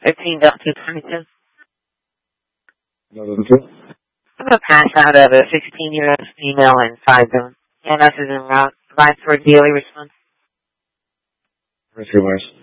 15 Delta 22. Another two. I'm going to pass out of a 16-year-old female in 5 zone. And us is en route. Line for daily response. Risk reverse.